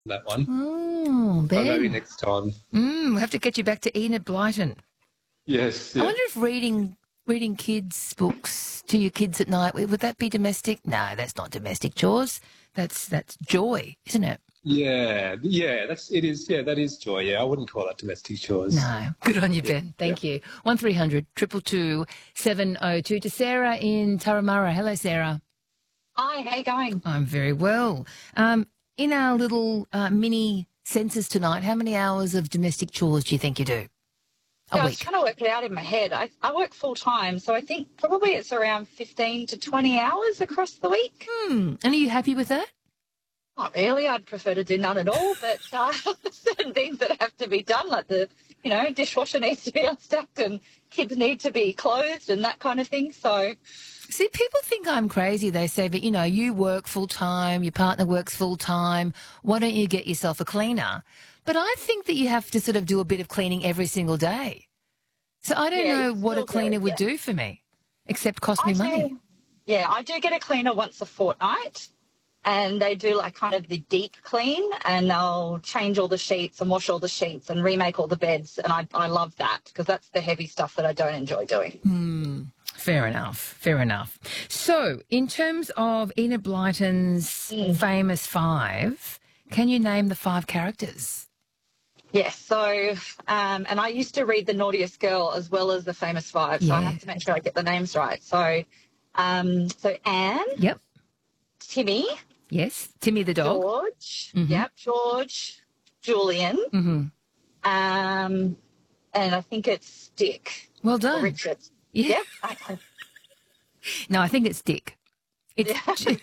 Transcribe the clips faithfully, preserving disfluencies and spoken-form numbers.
that one. Oh, But maybe Ben. next time. Mm, we'll have to get you back to Enid Blyton. Yes, I yeah. wonder if reading reading kids' books to your kids at night, would that be domestic? No, that's not domestic chores. That's that's joy, isn't it? Yeah, yeah, that's it is. Yeah, that is joy. Yeah, I wouldn't call that domestic chores. No. Good on you, Yeah, Ben. yeah. Thank you. One three hundred triple two seven oh two to Sarah in Turramurra. Hello, Sarah. Hi, how you going? I'm very well. Um, in our little uh, mini census tonight, how many hours of domestic chores do you think you do a Yeah, I was week? trying to work it out in my head. I, I work full time, so I think probably it's around fifteen to twenty hours across the week. Hmm. And are you happy with that? Not really. I'd prefer to do none at all, but uh, certain things that have to be done, like the, you know, dishwasher needs to be unstacked and kids need to be clothed and that kind of thing. So, See, people think I'm crazy. They say, but you know, you work full time, your partner works full time. Why don't you get yourself a cleaner? But I think that you have to sort of do a bit of cleaning every single day. So I don't yeah, know you what a still do cleaner it, would yeah. do for me, except cost I me money. do, yeah, I do get a cleaner once a fortnight. And they do like kind of the deep clean and they'll change all the sheets and wash all the sheets and remake all the beds. And I, I love that because that's the heavy stuff that I don't enjoy doing. Hmm. Fair enough. Fair enough. So, in terms of Enid Blyton's Mm. famous five, can you name the five characters? Yes. So, um, and I used to read The Naughtiest Girl as well as The Famous Five. So I Yeah. have to make sure I get the names right. So, um, so Anne, Yep. Timmy, Yes. Timmy the dog. George, Mhm. yep, George, Julian, Mm-hmm. um, and I think it's Dick Well or done. Richard. Yeah. Yep. I, No, I think it's Dick. It's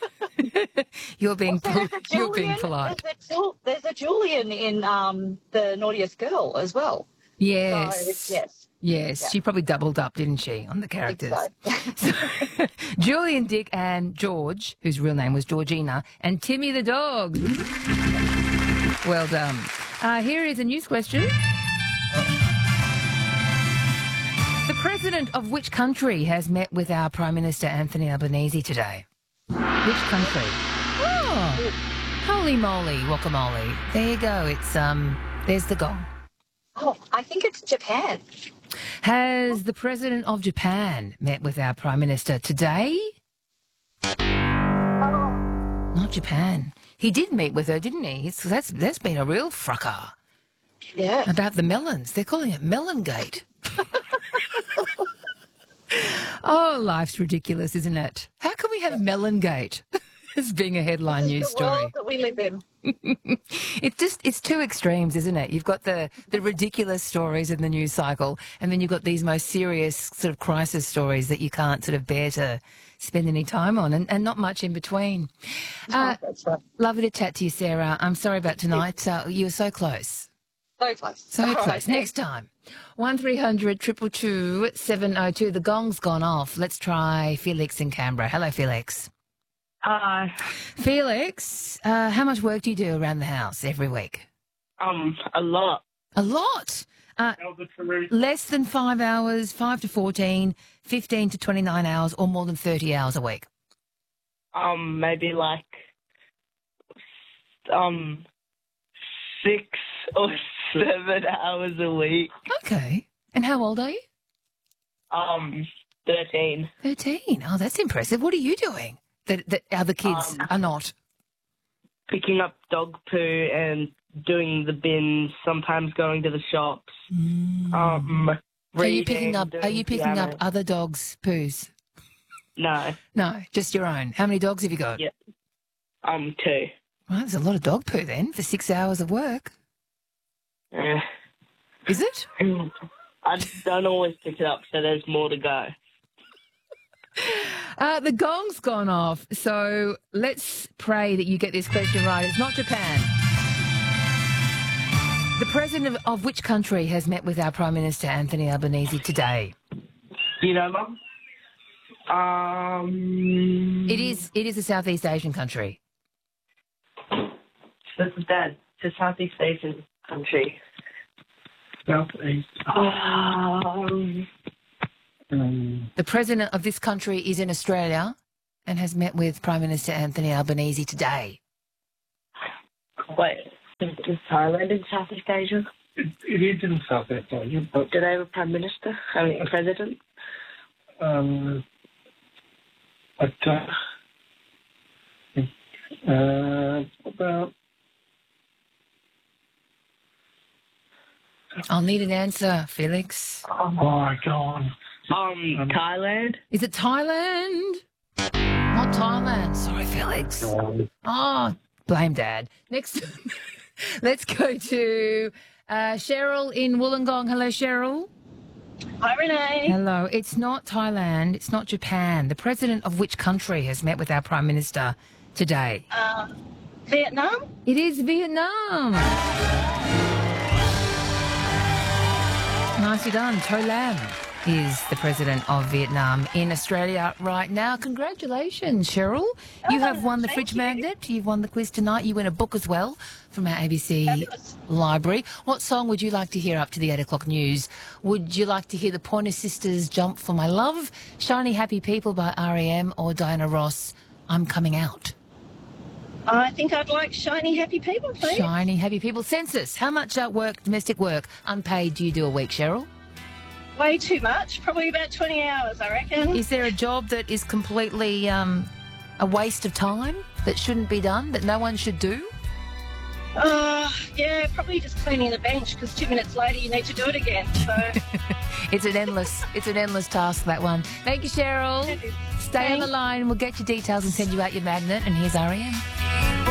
you're being Also, pol- there's a you're being Julian. polite. There's a, Jul- there's a Julian in um, The Naughtiest Girl as well. Yes. So, yes, Yes. yeah. She probably doubled up, didn't she, on the I think characters? so. So, Julian, Dick, and George, whose real name was Georgina, and Timmy the dog. Well done. Uh, here is a news question. The president of which country has met with our Prime Minister Anthony Albanese today? Which country? Oh, holy moly, guacamole. There you go. It's um. There's the gong. Oh, I think it's Japan. Has the president of Japan met with our Prime Minister today? Oh, Not Japan. He did meet with her, didn't he? So that's that's been a real frucker yeah. about the melons. They're calling it Melon Gate. Oh, life's ridiculous, isn't it? How can we have Melon Gate as being a headline This is news the story? world that we live in. It's just, it's two extremes, isn't it? You've got the, the ridiculous stories in the news cycle, and then you've got these most serious sort of crisis stories that you can't sort of bear to spend any time on, and, and not much in between. Uh, That's right. lovely to chat to you, Sarah. I'm sorry about tonight. Uh, you were so close. So close. So All close. right, Next time. one three hundred two two two seven oh two. The gong's gone off. Let's try Felix in Canberra. Hello, Felix. Uh, Felix, uh, how much work do you do around the house every week? um, a lot. A lot. Uh, less than five hours, five to fourteen, fifteen to twenty-nine hours, or more than thirty hours a week? Um, maybe like, um, six or seven hours a week. Okay. And how old are you? Um, thirteen. thirteen. Oh, that's impressive. What are you doing that, that other kids Um, are not? Picking up dog poo and doing the bins, sometimes going to the shops. Um, Are you picking reading, up? Are doing you picking piano. up other dogs' poos? No. No, just your own. How many dogs have you got? Yeah. Um, two. Well, there's a lot of dog poo then for six hours of work. Eh. Is it? I don't always pick it up, so there's more to go. Uh, the gong's gone off, so let's pray that you get this question right. It's not Japan. The president of, of which country has met with our Prime Minister Anthony Albanese today? You know, Mum? Um, It is. It is a Southeast Asian country. This is Dad. It's a Southeast Asian country. Southeast. Um, The president of this country is in Australia and has met with Prime Minister Anthony Albanese today. wait. Is Thailand in Southeast Asia? It, it is in Southeast Asia, but Do they have a prime minister? I mean, a president? um, but uh, uh, about I'll need an answer, Felix. oh my god, Um, Thailand? Is it Thailand? Not Thailand. Sorry, Felix. Oh, blame Dad. Next, let's go to uh, Cheryl in Wollongong. Hello, Cheryl. Hi, Renee. Hello. It's not Thailand. It's not Japan. The president of which country has met with our Prime Minister today? Uh, Vietnam? It is Vietnam. Nicely done. To Lam is the president of Vietnam in Australia right now. Congratulations, Cheryl. You Oh, have won the thank fridge you. magnet. You've won the quiz tonight. You win a book as well from our A B C Fabulous. library. What song would you like to hear up to the eight o'clock news? Would you like to hear the Pointer Sisters' Jump for My Love, Shiny Happy People by R E M, or Diana Ross, I'm Coming Out? I think I'd like shiny, happy people, please. Shiny Happy People. Census. How much uh, work, domestic work, unpaid, do you do a week, Cheryl? Way too much. Probably about twenty hours, I reckon. Is there a job that is completely um, a waste of time that shouldn't be done, that no one should do? Uh, yeah, probably just cleaning the bench because two minutes later you need to do it again. So It's an endless, it's an endless task, that one. Thank you, Cheryl. Stay on the Thanks. line. We'll get your details and send you out your magnet. And here's R E M.